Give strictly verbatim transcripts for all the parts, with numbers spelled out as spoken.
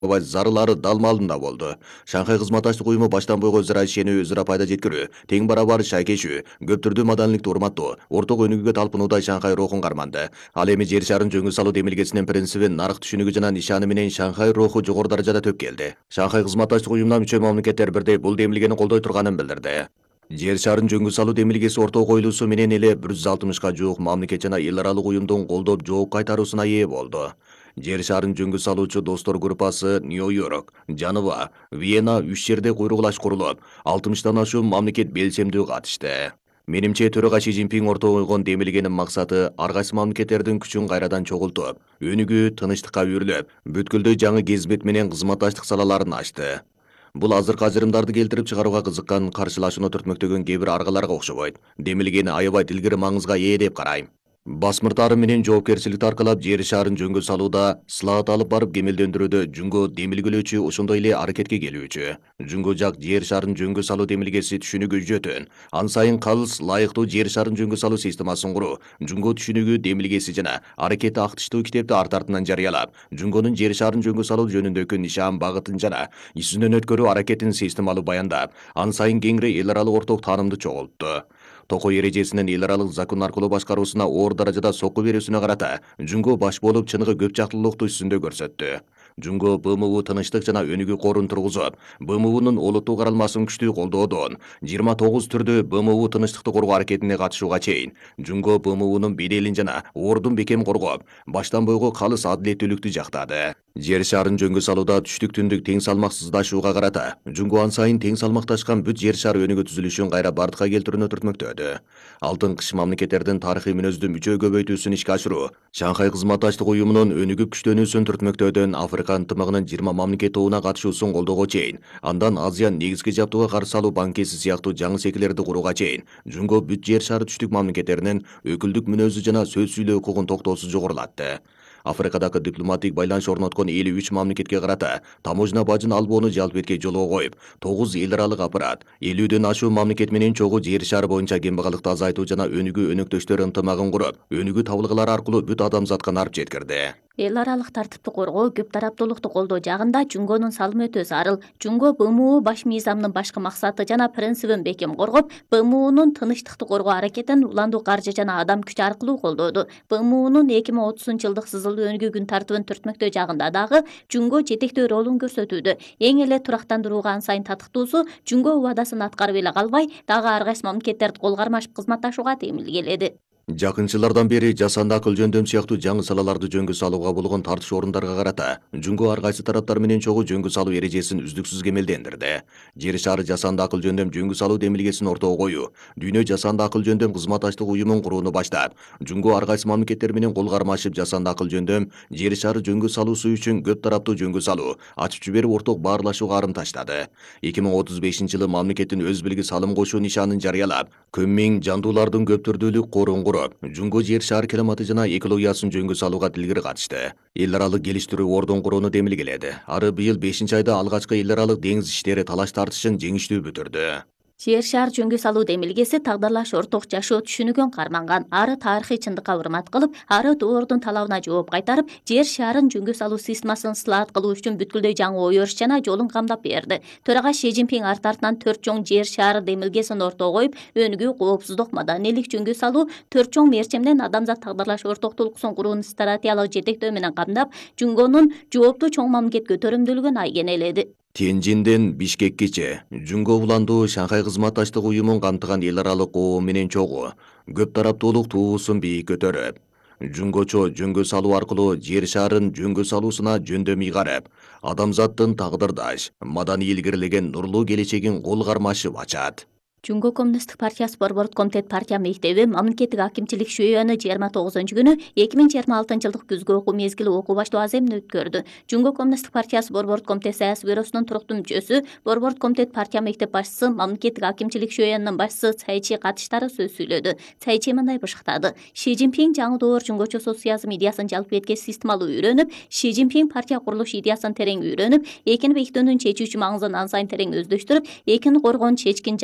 Ооба зарылары далмалында болду. Шанхай кызматташтык уюму баштан бойго өз ара ишенүү, өз ара пайда жеткирүү, тең барабар шайкешүү, көп түрдүү маданийликти урматтоо, орток өнүгүүгө талпынуудай Шанхай рухун карманды. Ал эми жер шарын жөнгө салуу демилгесинин принцибин, нарык түшүнүгү жана нишаны менен Шанхай руху жогору даражада төп келди. Шанхай кызматташтык уюмуна мүчө мамлекеттер бирдей бул демилгени колдой турганын билдирди. Жер шарын жөнгө салуу демилгеси ортого коюлуусу менен эле бир жүз алтымышка жуук мамлекет жана эл аралык уюмдун колдоп жооп кайтаруусуна ээ болду. Жер шарын жөнгө салуучу достор группасы Нью-Йорк, Жаныва, Вена үч жерде куйругулаш курулуп, алтымыштан ашуун мамлекет белсемдүү катышты. Менимче төрага Ши Цзиньпин ортого койгон демилгенин максаты ар кайсы мамлекеттердин күчүн кайрадан чогултуп, өнүгүү, тынычтыкка үйрүлүп, бүткүлдөй жаңы кезмет менен кызматташтык салаларын ачты. Бул азыркы ажырымдарды келтирип чыгарууга кызыккан, каршылашууну түртмөктөгөн кээ бир аргаларга окшобойт. Демилгени аябай илгери маңызга ээ деп карайм. Басмыртары менен жоопкерчиликти аркалап жер шарын жөнгө салууда слаат алып барып кемелдендирүүдө Жүнгө демилгелөөчү ошондой эле аракетке келүүчү. Жүнгө жак жер шарын жөнгө салуу демилгеси түшүнүгү жөтөн. Ан сайын калыс лайыктуу жер шарын жөнгө салуу системасын куруу, Жүнгө түшүнүгү демилгеси жана аракети актыштуу китепти арт артынан жарыялап, Жүнгөнүн жер шарын жөнгө салуу жөнүндөгү нишан багытын жана изүнөн өткөрүү аракетин системалуу баяндап, ан сайын кеңири эл аралык орток таанымды чогултту. Токой эрежесинин эл аралык закон аркылуу башкаруусуна оор даражада сокку берүүсүнө карата Жүнгө баш болуп чыныгы көп жактылуулукту үстүндө көрсөттү. Жүнгө БМУ тынычтык жана өнүгүү корун тургузуп, БМУнун олуттуу каралмасын күчтүү колдоодон жыйырма тогуз түрдүү БМУ тынычтыкты коргоо аракетине катышууга чейин Жүнгө БМУнун беделин жана ордун бекем коргоп, баштан бойго калыс адилеттүүлүктү жактады. Жер шарын жөнгө салууда түштүк түндүк тең салмаксыздашууга карата Жүнгө ан сайын тең салмакташкан бүт жер шары өнүгүү түзүлүшүн кайра бардыкка келтирүүнү түртмөктөдү. Алтын кыш мамлекеттердин тарыхый мүнөздүү мүчө көбөйтүүсүн ишке ашыруу, Шанхай кызматташтык уюмунун өнүгүп күчтөнүүсүн түртмөктөөдөн Африка ынтымагынын жыйырма мамлекет тобуна катышуусун колдоого чейин, андан Азия негизги жаптууга каршы алуу банкеси сыяктуу жаңы секилерди курууга чейин Жүнгө бүт жер шары түштүк мамлекеттеринин өкүлдүк мүнөзү жана сөз сүйлөө укугун токтоосуз жогорулатты. Африкадагы дипломатик байланыш орноткон элүү үч мамлекетке карата таможня бажын албоону жалп эткей жолго коюп, тогуз эл аралык аппарат, элүүдөн ашуун мамлекет менен чогуу жер шары боюнча кембагалыкты азайтуу жана өнүгүү өнөктөштөр ынтымагын куруп, өнүгүү табылгылары аркылуу бүт адамзатка нарп жеткирди. Эл аралык тартипти коргоо, көп тараптуулукту колдоо жагында Жүнгөнүн салымы өтө зарыл. Жүнгө БМУ баш мыйзамынын башкы максаты жана принцибин бекем коргоп, БМУнун тынычтыкты коргоо аракетин уландуу каржы жана адам күчү аркылуу колдоду. БМУнун эки миң отузунчу жылдык сызылуу өнүгүү күн тартыбын түртмөктөө жагында дагы Жүнгө жетектөө ролун көрсөтүүдө. Эң эле турактандырууга ан сайын татыктуусу Жүнгө убадасын аткарып эле калбай, дагы ар кайсы мамлекеттерди кол кармашып кызматташууга демилгеледи. Жакын жылдардан бери жасанды акыл жөндөм сыяктуу жаңы салаларды жөнгө салууга болгон тартыш орундарга карата Жүнгө ар кайсы тараптар менен чогуу жөнгө салуу эрежесин үздүксүз кемелдендирди. Жер шары жасанды акыл жөндөм жөнгө салуу демилгесин ортого коюу, дүйнө жасанды акыл жөндөм кызматташтык уюмун курууну баштап, Жүнгө ар кайсы мамлекеттер менен кол кармашып жасанды акыл жөндөм жер шары жөнгө салуусу үчүн көп тараптуу жөнгө салуу, ачып жиберип орток баарлашууга арын таштады. эки миң отуз бешинчи жылы мамлекеттин өз билги салым кошуу нишанын жарыялап, көммиң жандуулардын көп түрдүүлүк корун куруп, Жүнгө жер шары климаты жана экологиясын жөнгө салууга илгери катышты. Эл аралык келиштирүү ордун курууну демилгеледи. Ары быйыл бешинчи айда алгачкы эл аралык деңиз иштери талаш тартышын жеңиштүү бүтүрдү. Жер шар жөнгө салуу демилгеси тагдырлаш орток жашоо түшүнүгүн карманган. Ары тарыхый чындыкка урмат кылып, ары доордун талабына жооп кайтарып, жер шарын жөнгө салуу системасын слаат кылуу үчүн бүткүлдөй жаңы ой өрүш жана жолун камдап берди. Төрага Ши Цзиньпин арт артынан төрт чоң жер шары демилгесин ортого коюп, өнүгүү, коопсуздук, маданийлик жөнгө салуу төрт чоң мерчемден адамзат тагдырлаш ортоктулуксун курууну стратегиялык жетектөө менен камдап, Жүнгөнүн жооптуу чоң мамлекет көтөрүмдүүлүгүн айгенеледи. Тяньцзинден Бишкеккече Жүнгө уландуу Шанхай кызматташтык уюмун камтыган эл аралык коом менен чогуу көп тараптуулук туусун бийик көтөрүп, Жүнгөчө жөнгө салуу аркылуу жер шарын жөнгө салуусуна жөндөм ыйгарып, адамзаттын тагдырдаш, маданий илгерилеген нурлуу келечегин кол кармашып ачат. Жүнгө коммунисттик партиясы борбордук комитет партия мектеби мамлекеттик акимчилик шөйөнү жыйырма тогузунчу күнү эки миң жыйырма алтынчы жылдык күзгү окуу мезгили окуу баштоо аземин өткөрдү. Жүнгө коммунисттик партиясы борбордук комитет саясий бюросунун туруктуу мүчөсү, борбордук комитет партия мектеп башчысы, мамлекеттик акимчилик шөйөнүнүн башчысы Цайчи катыштары сөз сүйлөдү. Цайчи мындай бышыктады: Ши Цзиньпин жаңы доор жүнгөчө социализм идеясын жалпы этке системалуу үйрөнүп, Ши Цзиньпин партия курулуш идеясын терең үйрөнүп, экини бекитүүнүн чечүүчү маңызын ан сайын терең өздөштүрүп, экини коргоонун чечкин жакшы аткарып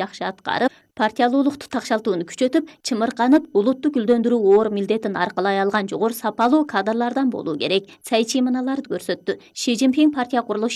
аткарып, партиялуулукту такшалтууну күчөтүп, чымырканып, улутту гүлдөндүрүү оор милдетин аркалай алган жогору сапалуу кадрлардан болуу керек. Цай Чи мыналарды көрсөттү. Ши Цзиньпин партия курулуш